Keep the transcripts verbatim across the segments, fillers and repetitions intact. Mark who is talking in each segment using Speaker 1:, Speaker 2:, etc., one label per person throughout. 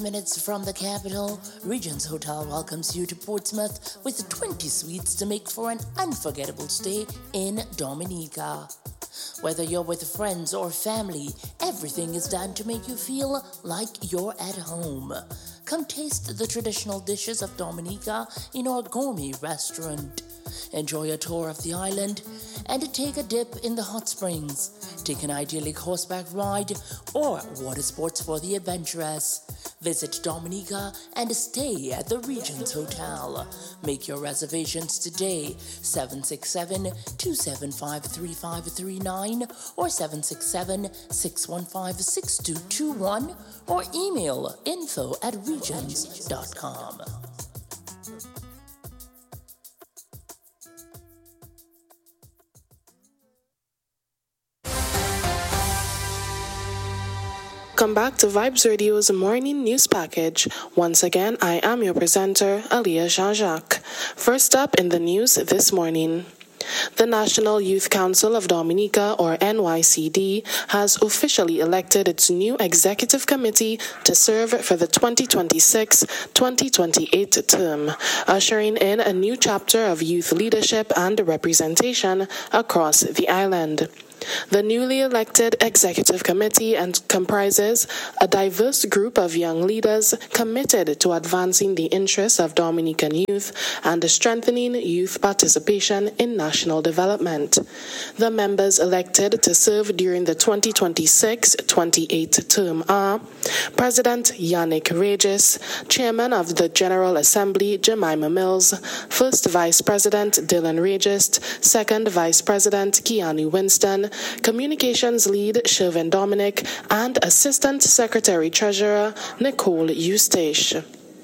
Speaker 1: Minutes from the capital, Regents Hotel welcomes you to Portsmouth with twenty suites to make for an unforgettable stay in Dominica. Whether you're with friends or family, everything is done to make you feel like you're at home. Come taste the traditional dishes of Dominica in our gourmet restaurant. Enjoy a tour of the island and take a dip in the hot springs. Take an idyllic horseback ride or water sports for the adventurous. Visit Dominica and stay at the Regents Hotel. Make your reservations today, seven six seven, two seven five, three five three nine or seven six seven, six one five, six two two one or email info at regents dot com.
Speaker 2: Welcome back to Vibes Radio's morning news package. Once again, I am your presenter, Aliyah Jean-Jacques. First up in the news this morning. The National Youth Council of Dominica, or N Y C D, has officially elected its new executive committee to serve for the twenty twenty-six twenty twenty-eight term, ushering in a new chapter of youth leadership and representation across the island. The newly elected executive committee and comprises a diverse group of young leaders committed to advancing the interests of Dominican youth and strengthening youth participation in national development. The members elected to serve during the twenty twenty-six twenty-eight term are President Yannick Regis, Chairman of the General Assembly Jemima Mills, First Vice President Dylan Regis, Second Vice President Keanu Winston, Communications Lead Shervin Dominic, and Assistant Secretary Treasurer Nicole Eustache.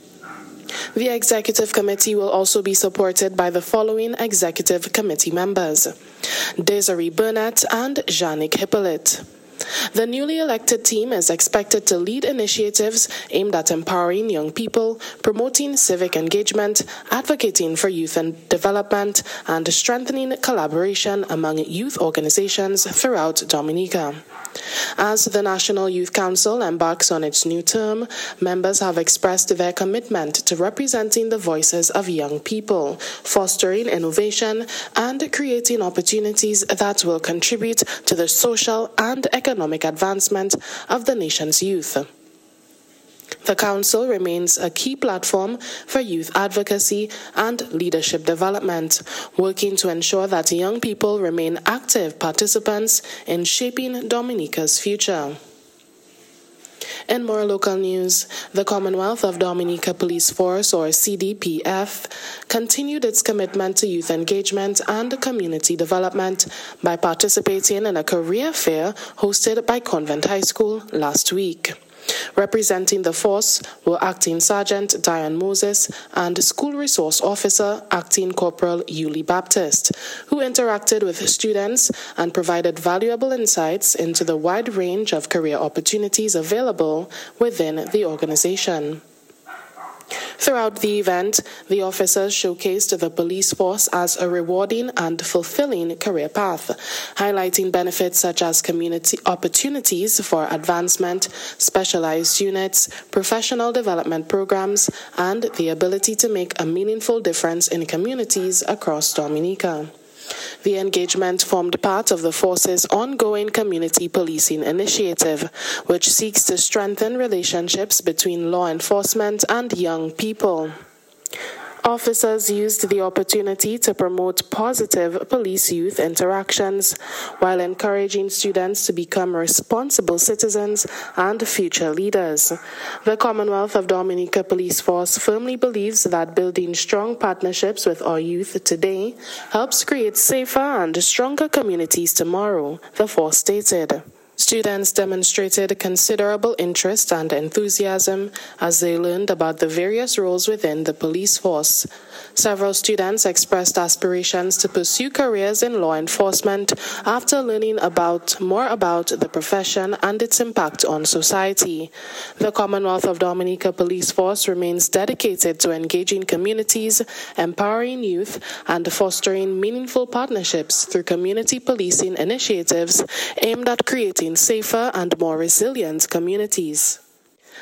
Speaker 2: The Executive Committee will also be supported by the following Executive Committee members: Desiree Burnett and Janik Hippolyte. The newly elected team is expected to lead initiatives aimed at empowering young people, promoting civic engagement, advocating for youth and development, and strengthening collaboration among youth organizations throughout Dominica. As the National Youth Council embarks on its new term, members have expressed their commitment to representing the voices of young people, fostering innovation, and creating opportunities that will contribute to the social and economic advancement of the nation's youth. The Council remains a key platform for youth advocacy and leadership development, working to ensure that young people remain active participants in shaping Dominica's future. In more local news, the Commonwealth of Dominica Police Force, or C D P F, continued its commitment to youth engagement and community development by participating in a career fair hosted by Convent High School last week. Representing the force were Acting Sergeant Diane Moses and School Resource Officer Acting Corporal Yuli Baptist, who interacted with students and provided valuable insights into the wide range of career opportunities available within the organization. Throughout the event, the officers showcased the police force as a rewarding and fulfilling career path, highlighting benefits such as community opportunities for advancement, specialized units, professional development programs, and the ability to make a meaningful difference in communities across Dominica. The engagement formed part of the force's ongoing community policing initiative, which seeks to strengthen relationships between law enforcement and young people. Officers used the opportunity to promote positive police-youth interactions while encouraging students to become responsible citizens and future leaders. The Commonwealth of Dominica Police Force firmly believes that building strong partnerships with our youth today helps create safer and stronger communities tomorrow, the force stated. Students demonstrated considerable interest and enthusiasm as they learned about the various roles within the police force. Several students expressed aspirations to pursue careers in law enforcement after learning about more about the profession and its impact on society. The Commonwealth of Dominica Police Force remains dedicated to engaging communities, empowering youth, and fostering meaningful partnerships through community policing initiatives aimed at creating safer and more resilient communities.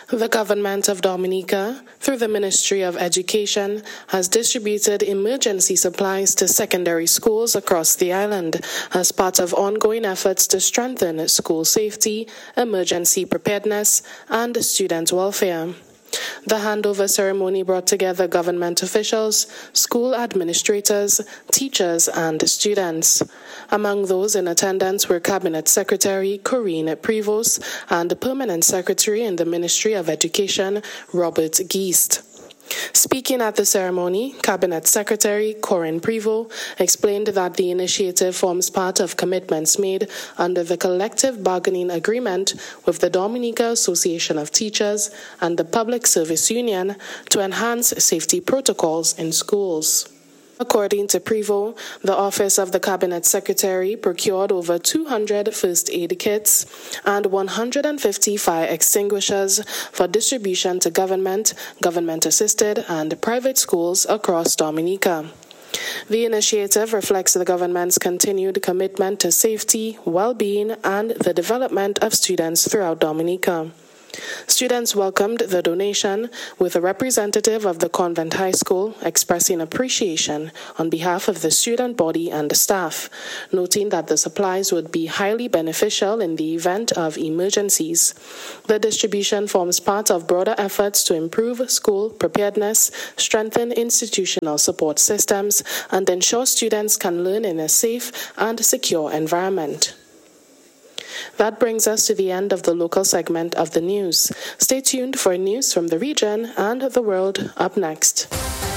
Speaker 2: The government of Dominica, through the Ministry of Education, has distributed emergency supplies to secondary schools across the island as part of ongoing efforts to strengthen school safety, emergency preparedness, and student welfare. The handover ceremony brought together government officials, school administrators, teachers, and students. Among those in attendance were Cabinet Secretary Corinne Prevost and Permanent Secretary in the Ministry of Education, Robert Geest. Speaking at the ceremony, Cabinet Secretary Corinne Prevost explained that the initiative forms part of commitments made under the collective bargaining agreement with the Dominica Association of Teachers and the Public Service Union to enhance safety protocols in schools. According to Prevost, the Office of the Cabinet Secretary procured over two hundred first aid kits and one hundred fifty fire extinguishers for distribution to government, government-assisted, and private schools across Dominica. The initiative reflects the government's continued commitment to safety, well-being, and the development of students throughout Dominica. Students welcomed the donation, with a representative of the Convent High School expressing appreciation on behalf of the student body and the staff, noting that the supplies would be highly beneficial in the event of emergencies. The distribution forms part of broader efforts to improve school preparedness, strengthen institutional support systems, and ensure students can learn in a safe and secure environment. That brings us to the end of the local segment of the news. Stay tuned for news from the region and the world up next.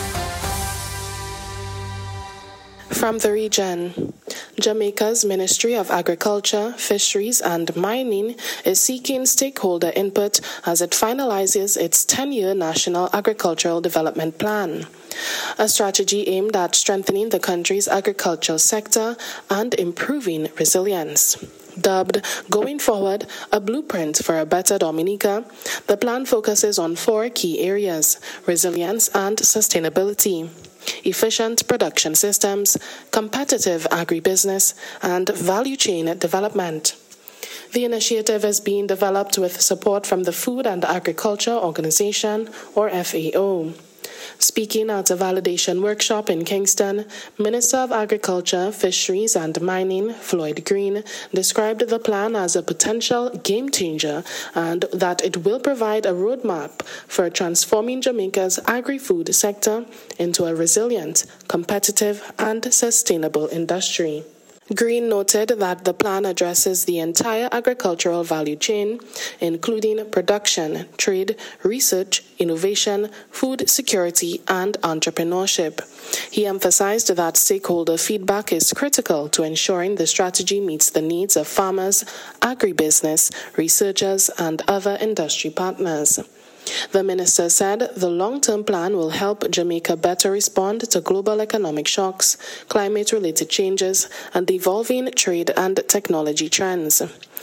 Speaker 2: From the region, Jamaica's Ministry of Agriculture, Fisheries and Mining is seeking stakeholder input as it finalizes its ten-year National Agricultural Development Plan, a strategy aimed at strengthening the country's agricultural sector and improving resilience. Dubbed Going Forward, a blueprint for a better Dominica, the plan focuses on four key areas: resilience and sustainability, efficient production systems, competitive agribusiness, and value chain development. The initiative is being developed with support from the Food and Agriculture Organization, or F A O. Speaking at a validation workshop in Kingston, Minister of Agriculture, Fisheries and Mining, Floyd Green, described the plan as a potential game changer and that it will provide a roadmap for transforming Jamaica's agri-food sector into a resilient, competitive and sustainable industry. Green noted that the plan addresses the entire agricultural value chain, including production, trade, research, innovation, food security, and entrepreneurship. He emphasized that stakeholder feedback is critical to ensuring the strategy meets the needs of farmers, agribusiness, researchers, and other industry partners. The minister said the long-term plan will help Jamaica better respond to global economic shocks, climate-related changes, and evolving trade and technology trends.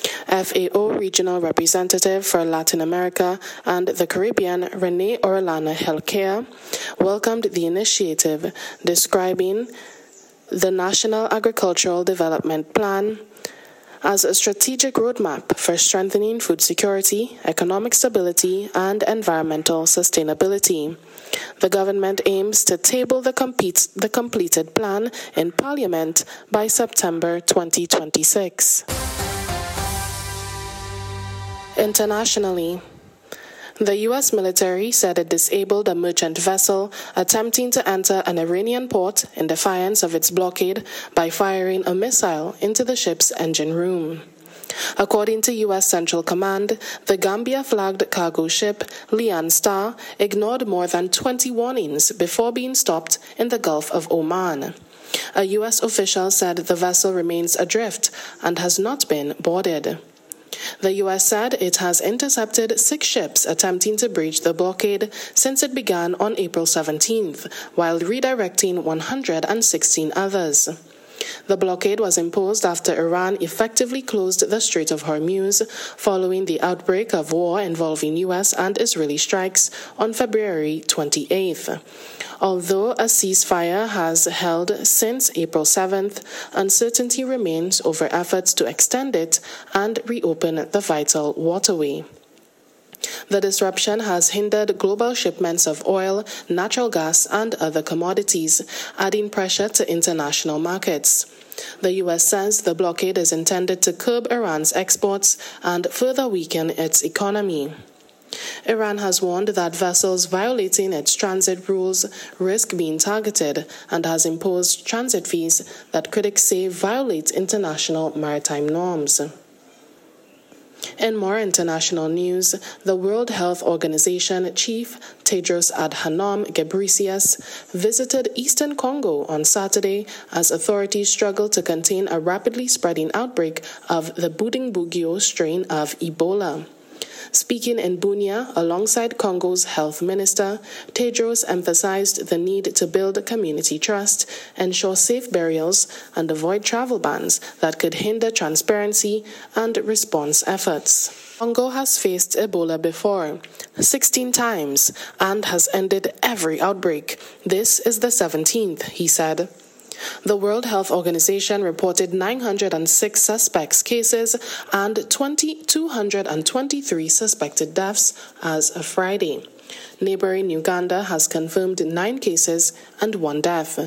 Speaker 2: F A O Regional Representative for Latin America and the Caribbean, Renee Orellana Helkea, welcomed the initiative, describing the National Agricultural Development Plan as a strategic roadmap for strengthening food security, economic stability, and environmental sustainability. The government aims to table the, compete, the completed plan in Parliament by September twenty twenty-six. Internationally, the U S military said it disabled a merchant vessel attempting to enter an Iranian port in defiance of its blockade by firing a missile into the ship's engine room. According to U S Central Command, the Gambia-flagged cargo ship Lian Star ignored more than twenty warnings before being stopped in the Gulf of Oman. A U S official said the vessel remains adrift and has not been boarded. The U S said it has intercepted six ships attempting to breach the blockade since it began on April seventeenth, while redirecting one hundred sixteen others. The blockade was imposed after Iran effectively closed the Strait of Hormuz following the outbreak of war involving U S and Israeli strikes on February twenty-eighth. Although a ceasefire has held since April seventh, uncertainty remains over efforts to extend it and reopen the vital waterway. The disruption has hindered global shipments of oil, natural gas, and other commodities, adding pressure to international markets. The U S says the blockade is intended to curb Iran's exports and further weaken its economy. Iran has warned that vessels violating its transit rules risk being targeted and has imposed transit fees that critics say violate international maritime norms. In more international news, the World Health Organization chief Tedros Adhanom Ghebreyesus visited Eastern Congo on Saturday as authorities struggle to contain a rapidly spreading outbreak of the Bundibugyo strain of Ebola. Speaking in Bunia alongside Congo's health minister, Tedros emphasized the need to build community trust, ensure safe burials, and avoid travel bans that could hinder transparency and response efforts. Congo has faced Ebola before, sixteen times, and has ended every outbreak. This is the seventeenth, he said. The World Health Organization reported nine hundred six suspects cases and two thousand two hundred twenty-three suspected deaths as of Friday. Neighboring Uganda has confirmed nine cases and one death.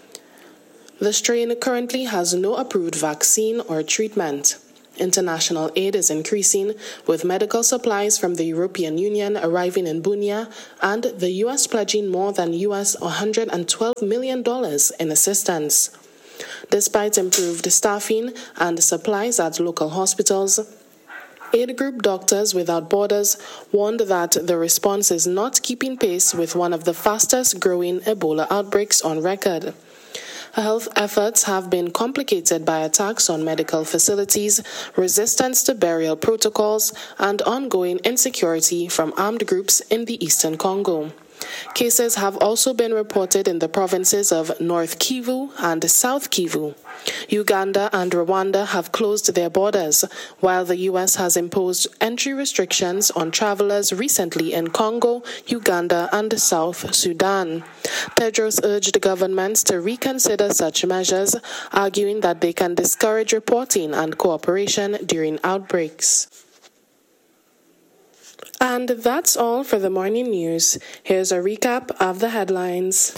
Speaker 2: The strain currently has no approved vaccine or treatment. International aid is increasing, with medical supplies from the European Union arriving in Bunia and the U S pledging more than U S one hundred twelve million dollars in assistance. Despite improved staffing and supplies at local hospitals, Aid group Doctors Without Borders warned that the response is not keeping pace with one of the fastest growing Ebola outbreaks on record. Health efforts have been complicated by attacks on medical facilities, resistance to burial protocols, and ongoing insecurity from armed groups in the eastern Congo. Cases have also been reported in the provinces of North Kivu and South Kivu. Uganda and Rwanda have closed their borders, while the U S has imposed entry restrictions on travelers recently in Congo, Uganda, and South Sudan. Tedros urged governments to reconsider such measures, arguing that they can discourage reporting and cooperation during outbreaks. And that's all for the morning news. Here's a recap of the headlines.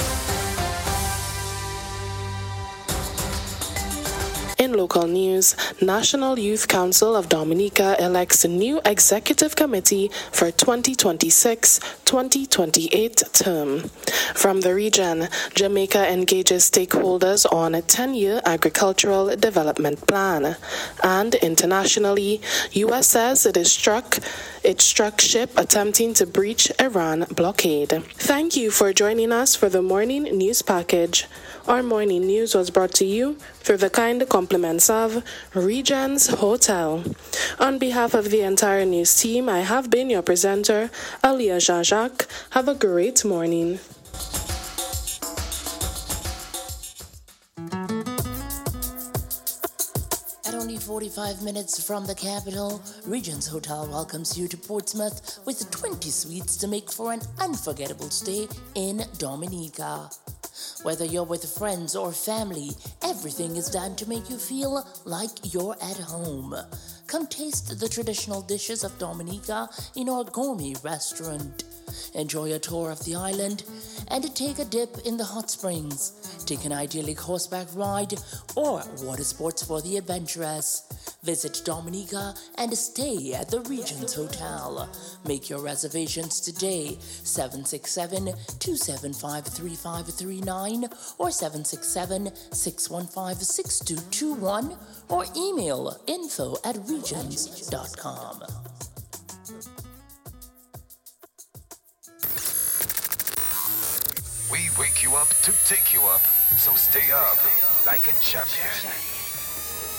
Speaker 2: In local news, National Youth Council of Dominica elects a new executive committee for twenty twenty-six twenty twenty-eight term. From the region, Jamaica engages stakeholders on a ten-year agricultural development plan. And internationally, U S says it is struck it struck ship attempting to breach Iran blockade. Thank you for joining us for the morning news package. Our morning news was brought to you through the kind compliments of Regents Hotel. On behalf of the entire news team, I have been your presenter, Aliyah Jean-Jacques. Have a great morning.
Speaker 1: At only forty-five minutes from the capital, Regents Hotel welcomes you to Portsmouth with twenty suites to make for an unforgettable stay in Dominica. Whether you're with friends or family, everything is done to make you feel like you're at home. Come taste the traditional dishes of Dominica in our gourmet restaurant. Enjoy a tour of the island and take a dip in the hot springs. Take an idyllic horseback ride or water sports for the adventurous. Visit Dominica and stay at the Regents Hotel. Make your reservations today, seven six seven, two seven five, three five three nine or seven six seven, six one five, six two two one or email info at regents dot com.
Speaker 3: We wake you up to take you up, so stay up like a champion.